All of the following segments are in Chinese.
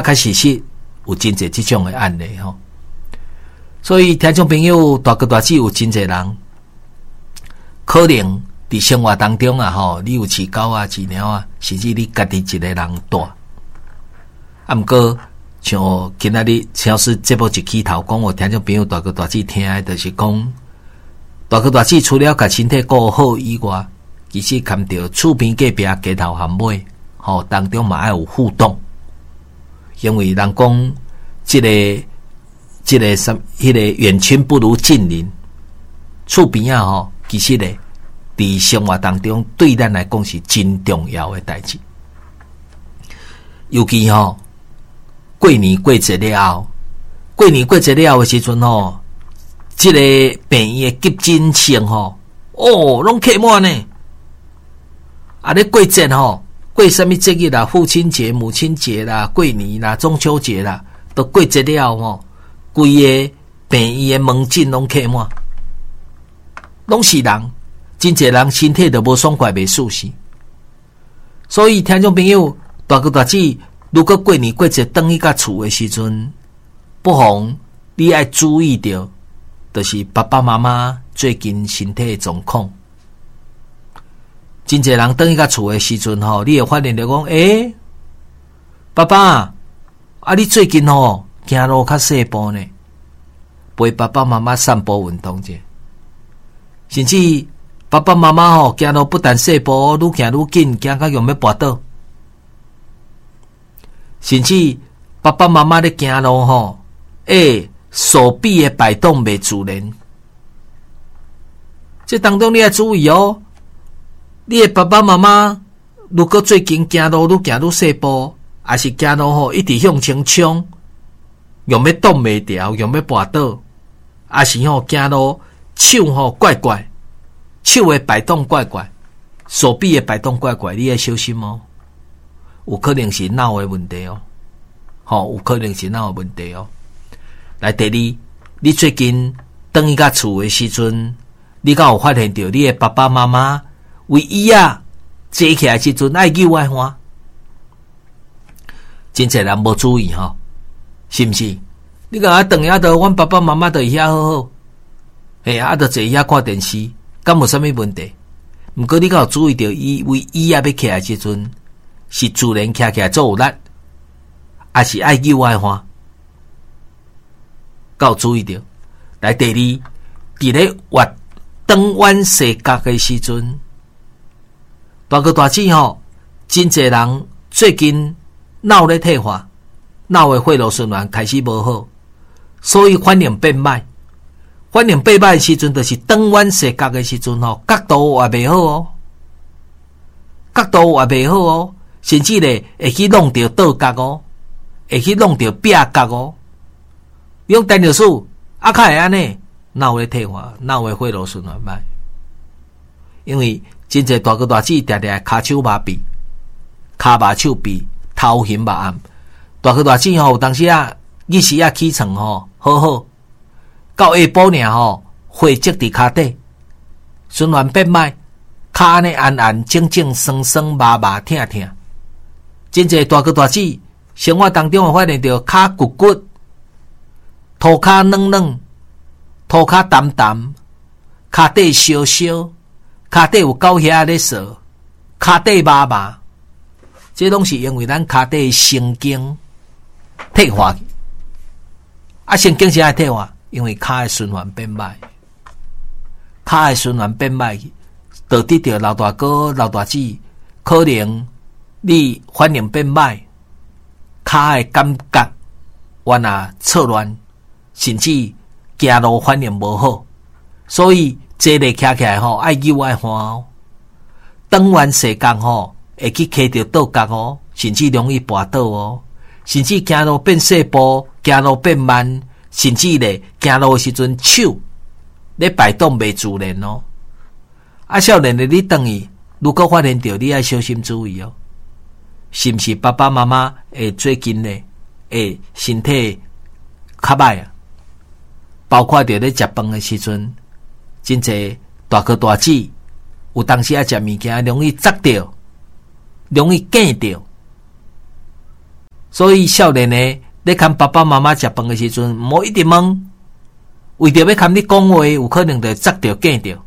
确实有真侪这种的案例吼。所以听众朋友，大哥大姐有真侪人，可能伫生活当中啊吼，你有饲狗啊、饲猫啊，甚至你家己一个人带。啊，毋过像今仔日超市节目一起头讲，我听众朋友大哥大姐听的，就是讲，大哥大姐除了甲身体顾好以外，其实看到厝边隔壁街头巷尾，吼当中嘛要有互动，因为人讲这个什迄个远亲不如近邻，厝边啊吼，其实咧伫生活当中对咱来讲是真重要的代志，尤其吼过年过节了后，过年过节了后的时阵吼，这个病院的急诊室吼，拢客满呢。啊，咧过节吼，过什么节日啦？父亲节、母亲节啦，过年啦，中秋节啦，都过节了吼，规个病院的门诊拢客满，拢是人，真侪人身体都无爽快，袂舒适。所以听众朋友，大哥大姐，如果过年过节回去到厝的时阵，不妨你要注意到，就是爸爸妈妈最近身体的状况。真侪人回去到厝的时阵吼，你会发现到讲，爸爸，啊，你最近吼行路较细步呢，陪爸爸妈妈散步运动者，甚至爸爸妈妈吼行路不但细步，愈行愈紧，行到用要跋倒。甚至爸爸妈妈咧行路吼，手臂的摆动袂自然。这当中你要注意哦，你的爸爸妈妈如果最近行路愈行愈细步，还是行路吼一直向前冲，用要动袂掉，用要跋倒，还是吼行路手吼怪怪，手的摆动怪怪，手臂的摆动怪怪，你要小心哦。有可能是脑的问题哦，有可能是脑的问题哦。来，第二，你最近回去到厝的时阵，你敢有发现到你的爸爸妈妈为伊啊坐起来时阵爱扭爱欢？真侪人无注意吼，是毋是？你甲我等下到，阮爸爸妈妈在遐好好，就坐遐看电视，敢无啥物问题？毋过你敢有注意到伊为伊啊要起来时阵？是自然起来做有力，还是爱扭爱欢？够注意到。来，第二，伫咧活转弯世角的时阵，大哥大姐吼，真侪人最近脑咧退化，脑的血路循环开始无好，所以反应变歹。反应变歹的时阵，就是转弯世角的时阵吼，角度也袂好哦，角度也袂好哦。甚至咧会去弄到倒角哦，会去弄到壁角哦。用电脑术较会安尼，脑会退化，脑会血路循环歹。因为真侪大哥大姐常常骹手麻痹，骹麻手痹，头晕目暗。大哥大姐吼，有当时啊，日时啊起床吼，好好，到下晡尔吼，血积伫骹底，循环变歹，骹安尼暗暗、静静、酸酸、麻麻、疼疼。真侪大哥大姐生活当中会发现到骹骨骨、涂骹软软、涂骹淡淡、骹底烧烧、骹底有狗血咧扫、骹底麻麻，这拢是因为咱骹底神经退化。神经是爱退化，因为骹的循环变歹，骹的循环变歹，导致着老大哥、老大姐可能。你反应变歹，骹的感觉原来错乱，甚至走路反应无好，所以坐咧徛起来吼，爱扭爱欢哦。转弯世角吼，会去骑到倒角哦，甚至容易跋倒哦，甚至行路变细步，行路变慢，甚至咧行路的时阵手咧摆动袂自然哦。少年的你等于如果发现到，你要小心注意哦。是不是爸爸妈妈最近呢身体较歹啊？包括着咧食饭的时阵，真侪大哥大姐有当时啊食物件容易砸掉，容易溅掉， 所以少年的咧看爸爸妈妈食饭的时阵，唔好一直问，为着要看你讲话，有可能就砸着见着。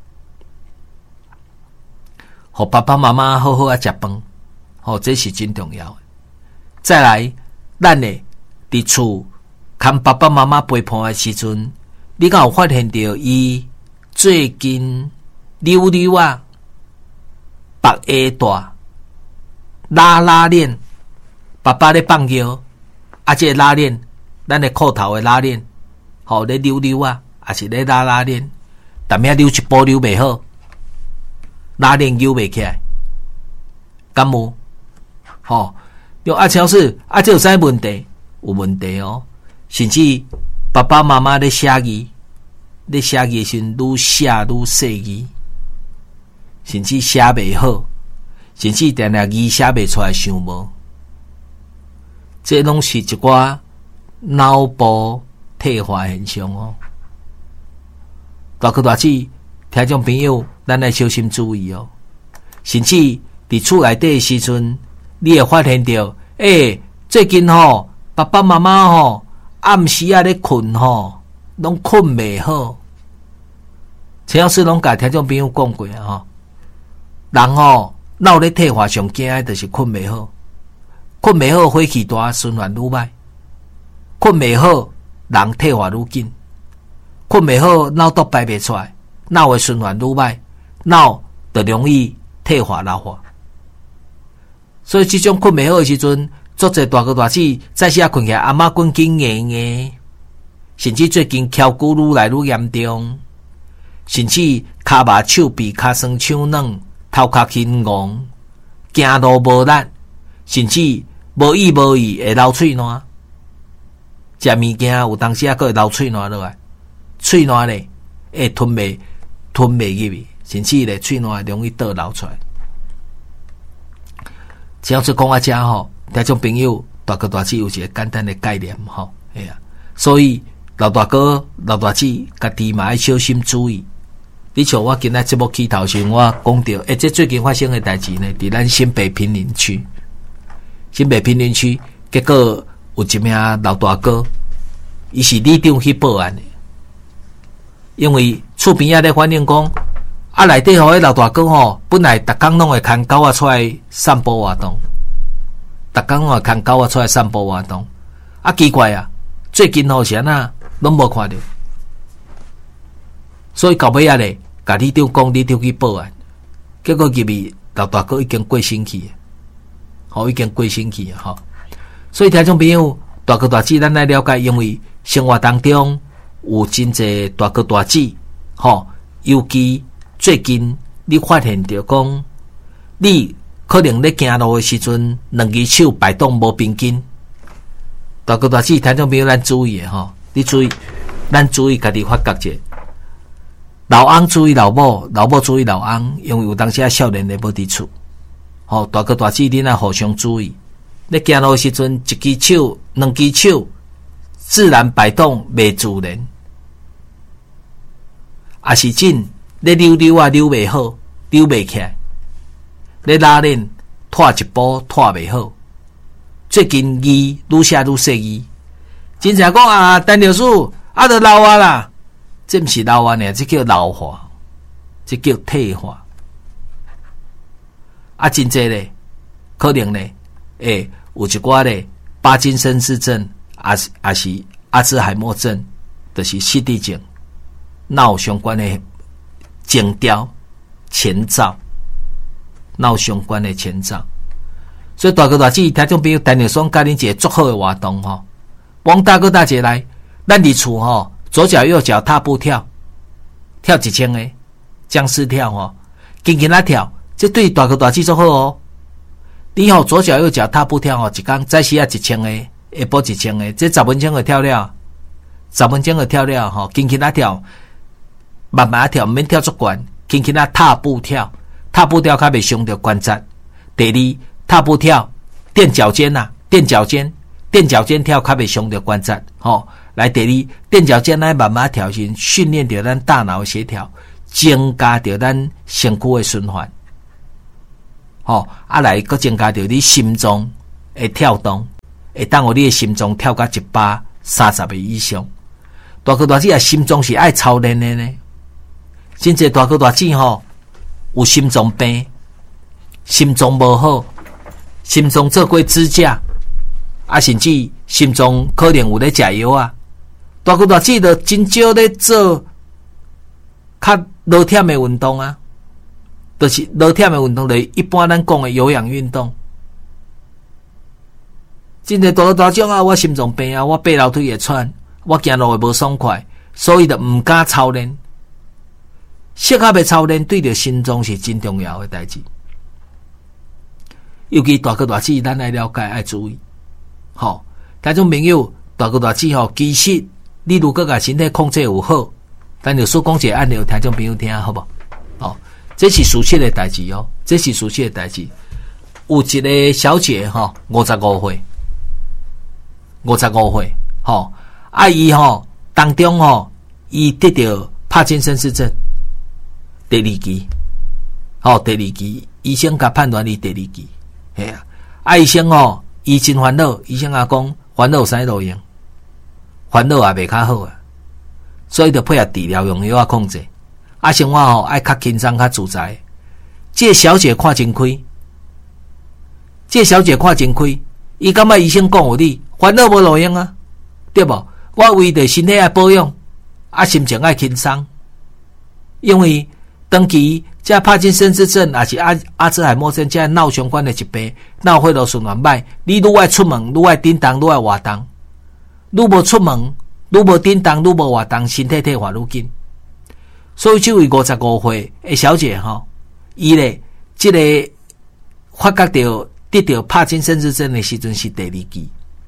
互爸爸妈妈好好啊食饭，这是真重要的。再来，咱呢伫厝看爸爸妈妈陪伴的时阵，你敢有发现到伊最近溜溜啊，白下大，拉拉链，爸爸咧放尿，这个拉链，咱的裤头的拉链，咧溜溜啊，还是咧拉拉链，但咩溜一步溜袂好，拉链溜袂起来，敢有？用超市这有啥问题？有问题哦，甚至爸爸妈妈咧写字，咧写字时愈写愈细字，甚至写袂好，甚至定定字写袂出来，想无，这拢是一寡脑部退化现象哦。大哥大姐，听众朋友，咱来小心注意哦。甚至伫厝内底的时阵，你会发现到，最近爸爸妈妈暗时啊咧困拢困袂好。陈老师拢甲听众朋友讲过啊，人脑咧退化上惊的就是困袂好，困袂好火气大，循环愈歹，困袂好人退化愈紧，困袂好脑毒排袂出来，脑的循环愈歹，脑就容易退化老化。所以这种困袂好的时阵，足侪大哥大姐早时啊困起来，阿嬷滚紧硬硬，甚至最近翘骨愈来愈严重，甚至骹麻手臂骹酸手软，头壳轻戆，行路无力，甚至无意无意会流喙瘾，食物件有当时啊佫会流喙瘾落来，喙瘾咧会吞袂入去，甚至咧喙瘾容易倒流出来。只要是讲这听众朋友大哥大姐有一个简单的概念所以老大哥老大姐家己嘛要小心注意。你像我今仔节目起头时，我讲到这最近发生的代志呢，伫咱新北平林区，结果有一名老大哥，伊是里长去报案的，因为厝边咧反映讲，内底迄老大哥本来逐工拢会牵狗仔出来散步活动，奇怪啊，最近是安那拢无看到，所以到尾仔咧，甲里长讲，里长去报案，结果入去老大哥已经过身去，所以听众朋友，大哥大姐，咱来了解，因为生活当中有真侪大哥大姐，尤其最近你发现到讲，你可能咧行路的时阵，两只手摆动无平均。大哥大姐，听众朋友，咱注意的你注意，咱注意家己发觉者。老翁注意老母，老母注意老翁，因为有当时少年的无伫厝。大哥大姐，恁啊互相注意。咧行路的时阵，一只手、两只手自然摆动袂自然，也是真。咧溜溜啊溜袂好，溜袂起来；咧拉链拖一步拖袂好。最近字愈写愈细字，真正讲啊，陈律师就老啊啦，这毋是老啊呢，这叫老化，这叫退化。真济咧，可能咧，有一寡咧，帕金森氏症，也是阿兹海默症，就是失智症，脑相关的前兆、前兆，脑相关的前兆。所以大哥大姐，听众朋友，陈律师教恁一个足好的活动往大哥大姐来，咱伫厝左脚右脚踏步跳1000个僵尸跳轻轻啊跳，这对大哥大姐足好你左脚右脚踏步跳一天早时啊1000个，下晡1000个，这10分钟就跳了，10分钟就跳了轻轻啊跳，慢慢啊跳，毋免跳足悬，轻轻啊踏步跳较袂伤着关节。第二，踏步跳垫脚尖垫脚尖跳较袂伤着关节来第二，垫脚尖来慢慢跳时，训练着咱大脑协调，增加着咱身躯的循环来佫增加着你心脏的跳动， 会当互你的心脏跳到130个以上。大哥大姐啊，心脏是爱操练的呢。真侪大哥大姐吼，有心脏病，心脏无好，心脏做过支架，啊，甚至心脏可能有咧食药啊。大哥大姐就真少咧做较劳忝的运动啊，就是劳忝的运动，就是一般咱讲的有氧运动。真侪大哥大种啊，我心脏病啊，我爬楼梯会喘，我行路会无爽快，所以就毋敢操练。适合的操练对着心脏是真重要的代志，尤其大哥大姐，咱爱了解爱注意。好，听众朋友，大哥大姐吼，其实你如果甲身体控制有好，咱就说讲一个案例，听众朋友听好不？哦，这是事实的代志哦，这是事实的代志。有一个小姐吼，55岁，吼，啊伊吼当中吼，伊得到帕金森氏症第2期，吼第2期，医生甲判断伊第2期，嘿啊，啊医生吼，伊真烦恼，医生也讲烦恼有啥路用，烦恼也袂较好啊，所以就配合治疗用药啊控制，啊生活吼爱较轻松较自在。这小姐看真开，伊感觉医生讲有理，烦恼无路用啊，对无？我为着身体爱保养，啊心情爱轻松，因为长期这帕金森氏症也是阿兹海默症这脑相关的疾病，脑血流循环歹，你愈爱出门，愈爱叮当，愈爱活动，愈无出门，愈无叮当，愈无活动，身体退化愈紧。所以这位55岁的小姐吼，伊咧这个发觉到得到帕金森氏症的时阵是第2期。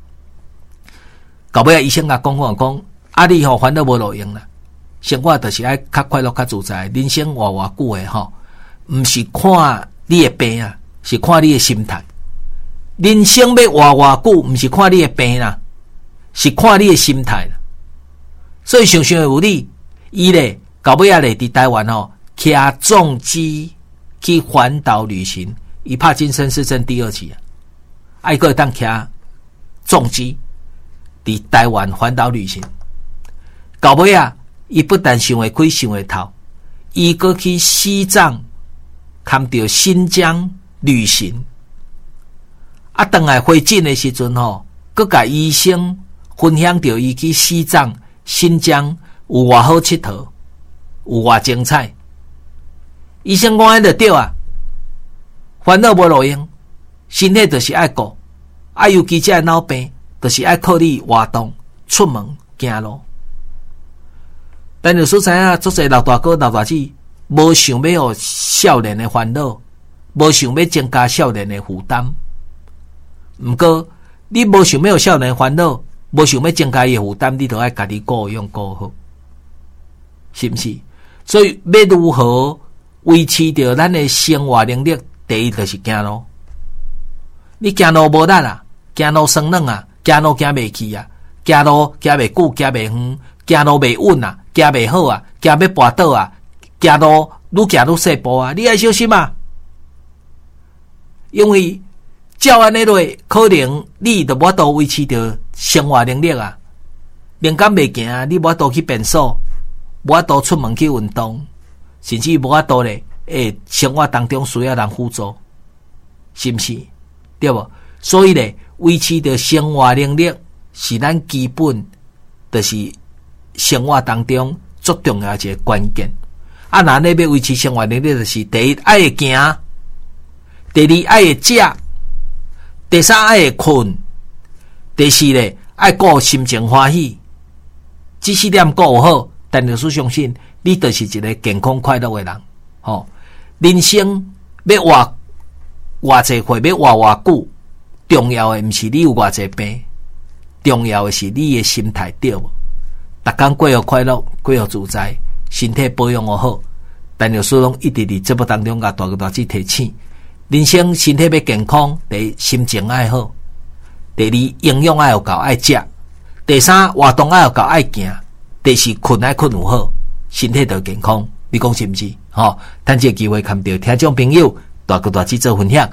到尾啊，医生甲讲，啊你吼烦恼无路用啦，生活就是爱较快乐、较自在，人生活久诶吼，毋是看你的病啊，是看你的心态。人生要活久，毋是看你的病啦，是看你的心态啦。所以常常有理，伊咧到尾啊咧伫台湾吼，骑重机去环岛旅行，伊帕金森氏症第2期啊，啊伊个会当骑重机伫台湾环岛旅行，到尾啊，伊不但想会开想会透，伊搁去西藏看到新疆旅行，啊，等来回诊的时阵吼，搁甲医生分享到伊去西藏、新疆有偌好佚佗，有偌精彩。医生讲安就对啊，烦恼无路用，身体就是爱顾，啊，尤其这脑病，就是爱靠你活动、出门、行路。但有所知影，足侪老大哥、老大姐，无想要互少年的烦恼，无想要增加少年的负担。毋过，你无想要少年烦恼，无想要增加伊的负担，你就爱家己顾用顾好，是毋是？所以要如何维持着咱的生活能力？第一就是行路。你行路无力啊，行路酸软啊，行路行袂去啊，行路行袂久，行袂远，行路袂稳啊，行袂好啊，行要跋倒啊，行路愈行愈细步啊，你爱小心啊！因为照安尼落，可能你就无法度维持着生活能力啊。连敢袂行啊，你无法度去便所，无法度出门去运动，甚至无法度咧，生活当中需要人辅助，是毋是？对无？所以咧，维持着生活能力是咱基本，就是生活当中最重要一个关键。啊，那要维持生活能力，就是第一爱会行，第二爱会食，第三爱会困，第四咧爱顾心情欢喜。这4点顾好，但就是相信你就是一个健康快乐的人。吼，人生要活偌济岁，要活偌久，重要的毋是你有偌济病，重要的是你的心态对无？逐天过好快乐，过好自在，身体保养好。但有时拢一直伫节目当中甲大哥大姐提醒，人生身体要健康，第一心情爱好，第二营养爱有够爱食，第三活动爱有够爱行，第四困爱困有好，身体就健康。你讲是毋是？吼，趁这个机会看到听众朋友大哥大姐做分享，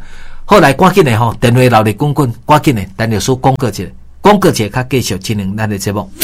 后来赶紧的吼，电话闹得滚滚，赶紧的，陈律师广告一下，较继续进行咱的节目。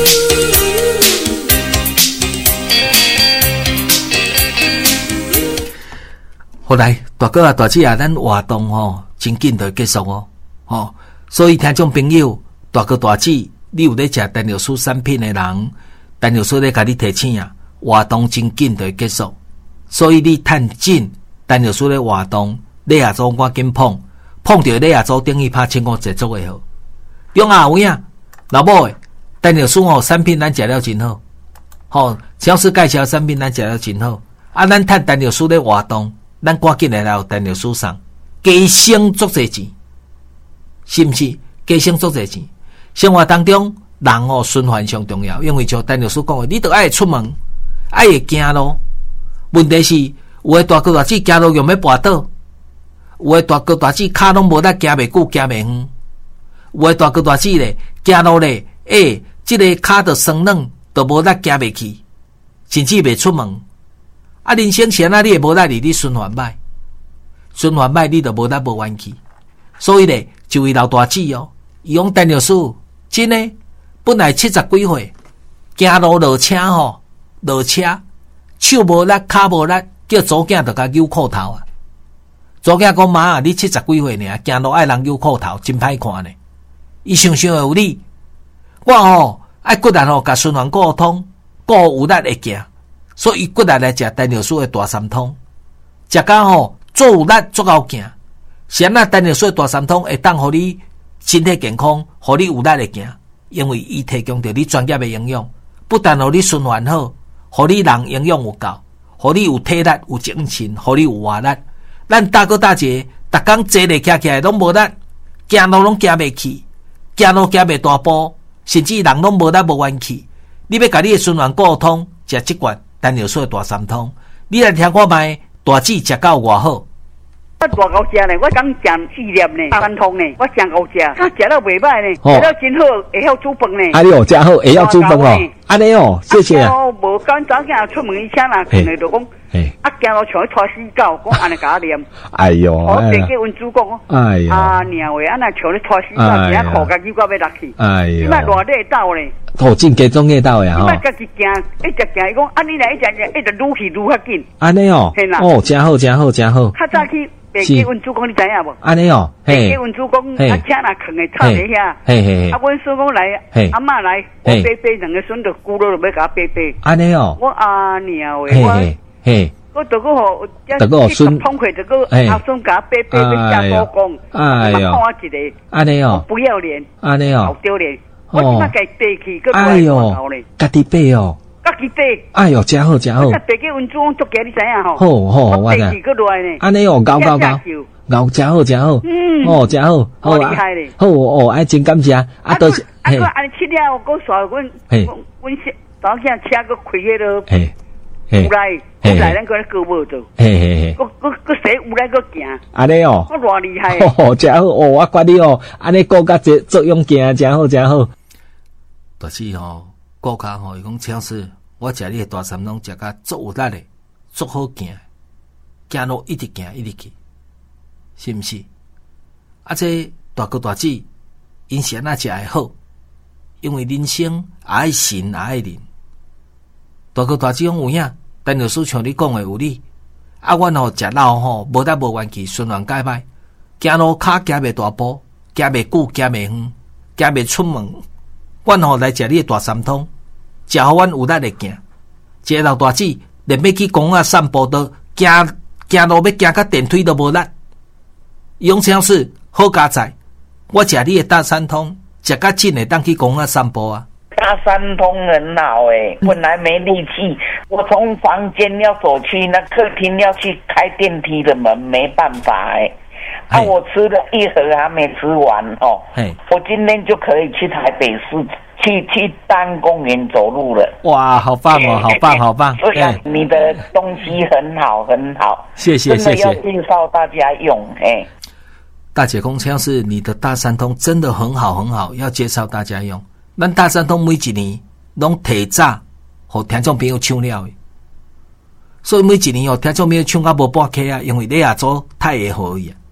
后来大哥啊、大姐啊，咱活动吼真紧就结束哦，所以听众朋友，大哥大姐，你有咧食陈律师产品的人，陈律师咧甲你提醒啊，活动真紧就结束，所以你趁紧，陈律师咧活动，你也做赶紧碰到你也做等于拍清我制作会好。中啊有影，老母诶，陈律师吼产品咱食了真好，吼超市介绍产品咱食了真好，啊咱趁陈律师咧活动。咱赶紧来了，陈律师送加省足侪钱，是毋是？加省足侪钱。生活当中，人循环上重要，因为像陈律师讲的，你都爱出门，爱会行路。问题是，有的大哥大姐行路用要跋倒，有的大哥大姐脚拢无力行袂久，行袂远。有的大哥大姐咧行路咧，这个脚就酸软，就无力行袂去，甚至袂出门。啊，人生前啊，你也无力你循环歹，循环歹你就无力无元气。所以咧，一位老大姐伊讲陈律师，真诶，本来70几岁，行路落车落车，手无力，脚无力，叫祖囝就甲扭裤头啊。祖囝讲妈啊，你70几岁尔，行路爱人扭裤头，真歹看呢。伊想有理，我爱骨力甲循环顾通，顾有力会行。所以骨力来食陈律师的大三通，食到做有力做够行。先啊，陈律师的大三通会当互你身体健康，互你有力的行，因为伊提供着你专业的营养，不但互你循环好，互你人营养有够，互你有体力有精神，互你有活力。咱大哥大姐，逐工坐咧徛起来拢无力，行路拢行袂去，行路行袂大步，甚至人拢无力无元气。你要甲你的循环顾通，食即罐。陈律师的大三通，你来听看卖，大姊食到偌好。 我大狗食呢，我刚食4粒呢，大三通呢，我真好食，他食到袂歹呢，食到真好，会晓煮饭呢。 哎呦，真好，会晓煮饭哦。安尼哦，谢谢啊。 无敢早起出门以前啦，可能就讲，行路像去拖死狗，讲安尼甲我念。 哎呦， 我爸叫阮主讲， 哎呦， 啊娘喂，安那像咧拖死狗，一下裤家己我要落去。 哎呦， 即摆热咧斗咧。 真加总个斗呀吼！ 你家己行，一直行，伊讲啊，你来一直愈去愈较紧。 安尼哦，真好，真好，真好。 较早去，白记阮主公，你知影无？ 安尼哦， 白记阮主公，啊，车若藏诶插伫遐，啊，阮叔公来，阿嬷来，我爬两个孙就咕噜就要甲我爬。 安尼哦， 我阿娘喂，我着个吼，孙通会着个阿孙甲我爬，要下高工，看我一个， 安尼哦， 不要脸， 安尼哦， 好丢脸。我即摆家爬去，佮哎呦，家己爬哦， 家己爬， 哎呦，真好真好。 白记阮主公足惊，你知影吼？ 好， 我爬去佮落来呢。 安尼哦，高，真好真好。真好， 好厉害咧。 好爱真感谢。啊，都是。 啊，佮安尼七了，佮刷阮早起车佮开迄落。有来，咱搁咧过无做。佮洗有来佮行。 安尼哦。 我偌厉害。 真好我管你安尼顾甲作用行，真好真好。 但是顾客伊讲超市，我食你的大三通食甲足有力的，足好行，行路一直行一直去，是毋是？啊，这大哥大姊，因是安那食会好，因为人生也爱神也爱人。大哥大姊讲有影，陈律师像你讲的有理。啊，阮食老无得无元气，循环改歹，行路骹行袂大步，行袂久，行袂远，行袂出门。阮来食你的大三通，食互阮有力的行。一个老大姊连要去公园散步都行路要行到电梯都无力。伊讲超市好佳哉，我食你的大三通，食甲真会当去公园散步啊。 大三通很好本来没力气，我从房间要走去那客厅要去开电梯的门，没办法我吃了一盒还没吃完我今天就可以去台北市去大安公园走路了。 哇，好棒好棒好棒！ 你的东西很好很好， 谢谢真的要介绍大家用大姐公枪是你的大三通真的很好很好，要介绍大家用。咱大三通每一年拢提早互听众朋友抢了的，所以每一年听众朋友抢到无半克啊，因为你也做太会好伊啊。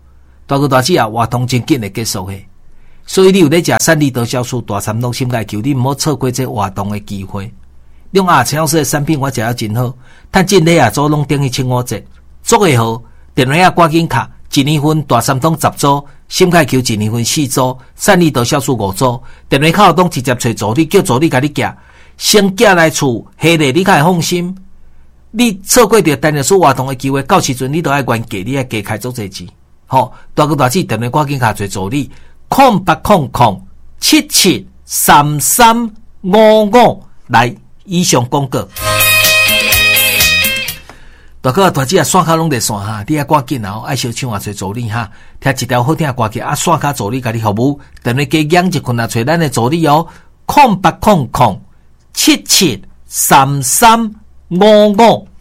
大哥大姐啊，活动真紧会结束诶。所以你有咧食山梨多酵素大参拢心钙球，你毋好错过这活动诶机会。用陈老师诶产品我食了真好，趁真礼啊，做拢等于清5折，做会好，电话啊赶紧卡，1年份大参通10组，心钙球1年份4组，山梨多酵素5组，电话卡拢直接找助理，叫助理甲你寄，先寄来厝，下咧你较会放心。你错过着单日数活动诶机会，到时阵你都爱原价，你爱加开足侪钱。好，大哥大姐电话赶紧卡找助理，0800773355来。以上广告，大哥大姐啊，线卡拢在线哈，你啊赶紧哦，爱小唱啊，找助理哈，听一条好听的歌曲啊，线卡助理甲你服务，电话加养一困啊，找咱的助理哦，0800773355。